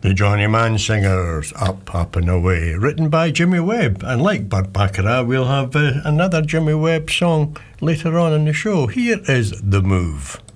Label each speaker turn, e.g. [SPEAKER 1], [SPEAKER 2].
[SPEAKER 1] The Johnny Man Singers, Up, Up and Away, written by Jimmy Webb. And like Burt Bacharach, we'll have another Jimmy Webb song later on in the show. Here is The Move.